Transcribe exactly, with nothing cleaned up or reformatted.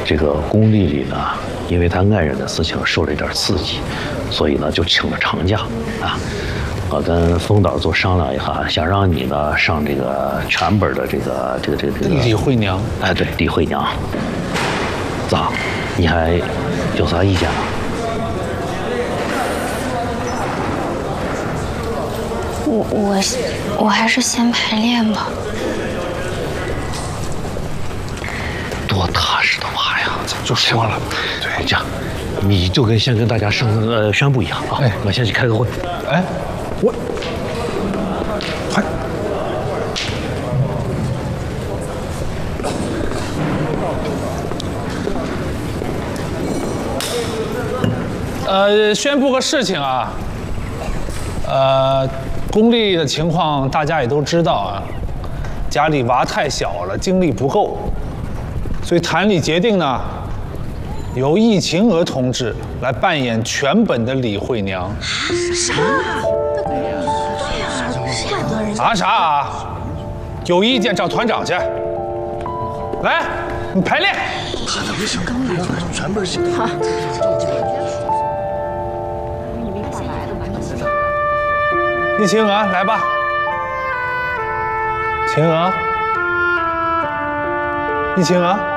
这个宫里里呢，因为他爱人的事情受了一点刺激，所以呢就请了长假啊。我跟冯导做商量一下，想让你呢上这个全本的这个这个这个这个李慧娘。 哎，对，李慧娘。咋？你还有啥意见吗？ 我我我还是先排练吧。 多踏实的话呀！ 早就说了， 对，这样，你就跟先跟大家上呃宣布一下啊。哎，我先去开个会。 哎，我快。呃，宣布个事情啊，呃，宫里的情况大家也都知道啊，家里娃太小了，精力不够，所以坛里决定呢，由易晴娥同志来扮演全本的李慧娘。 啥？ 啊啥啊？有意见找团长去。来，你排练。 他那不行，全本写。好。 易晴娥，来吧。晴娥，易晴娥。